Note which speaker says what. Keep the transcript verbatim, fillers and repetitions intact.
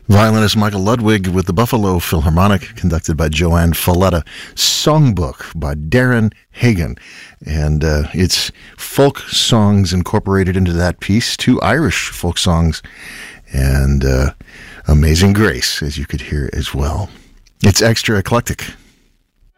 Speaker 1: Violinist Michael Ludwig with the Buffalo Philharmonic, conducted by Joanne Falletta. Songbook by Darren Hagen. And uh, it's folk songs incorporated into that piece, two Irish folk songs, and uh, Amazing Grace, as you could hear as well. It's extra eclectic.